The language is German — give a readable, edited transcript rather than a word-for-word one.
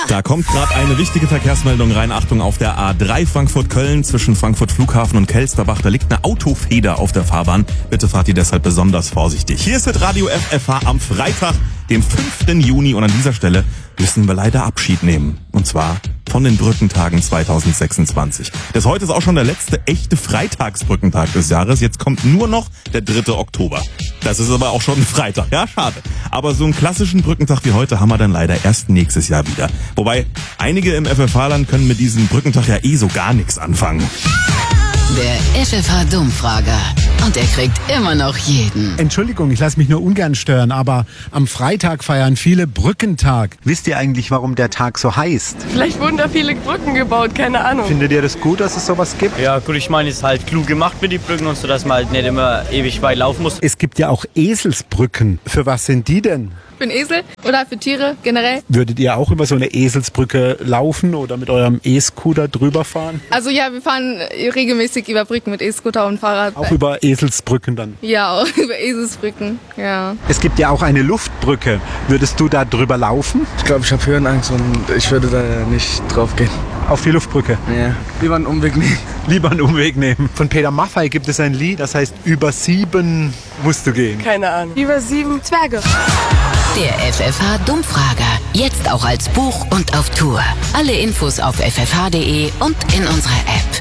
Da kommt gerade eine wichtige Verkehrsmeldung rein. Achtung, auf der A3 Frankfurt-Köln zwischen Frankfurt Flughafen und Kelsterbach, da liegt eine Autofeder auf der Fahrbahn. Bitte fahrt ihr deshalb besonders vorsichtig. Hier ist das Radio FFH am Freitag, dem 5. Juni. Und an dieser Stelle müssen wir leider Abschied nehmen. Und zwar von den Brückentagen 2026. Das heute ist auch schon der letzte echte Freitagsbrückentag des Jahres. Jetzt kommt nur noch der 3. Oktober. Das ist aber auch schon ein Freitag. Ja, schade. Aber so einen klassischen Brückentag wie heute haben wir dann leider erst nächstes Jahr wieder. Wobei, einige im FFH-Land können mit diesem Brückentag ja so gar nichts anfangen. Der FFH-Dummfrager. Und er kriegt immer noch jeden. Entschuldigung, ich lasse mich nur ungern stören, aber am Freitag feiern viele Brückentag. Wisst ihr eigentlich, warum der Tag so heißt? Vielleicht wurden da viele Brücken gebaut, keine Ahnung. Findet ihr das gut, dass es sowas gibt? Ja gut, ich meine, es ist halt klug gemacht mit den Brücken und so, dass man halt nicht immer ewig weit laufen muss. Es gibt ja auch Eselsbrücken. Für was sind die denn? Für einen Esel oder für Tiere generell. Würdet ihr auch über so eine Eselsbrücke laufen oder mit eurem E-Scooter drüber fahren? Also ja, wir fahren regelmäßig über Brücken mit E-Scooter und Fahrrad. Auch über Eselsbrücken dann? Ja, auch über Eselsbrücken, ja. Es gibt ja auch eine Luftbrücke. Würdest du da drüber laufen? Ich glaube, ich habe Höhenangst und ich würde da nicht drauf gehen. Auf die Luftbrücke? Ja, lieber einen Umweg nehmen. Lieber einen Umweg nehmen. Von Peter Maffay gibt es ein Lied, das heißt, über 7 musst du gehen. Keine Ahnung. Über 7 Zwerge. Der FFH-Dummfrager. Jetzt auch als Buch und auf Tour. Alle Infos auf ffh.de und in unserer App.